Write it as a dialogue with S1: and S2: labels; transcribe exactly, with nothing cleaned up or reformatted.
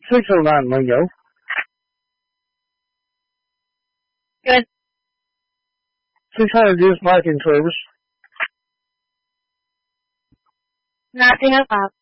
S1: Six oh nine Lingo.
S2: Good.
S1: six hundred use parking service.
S2: Nothing about.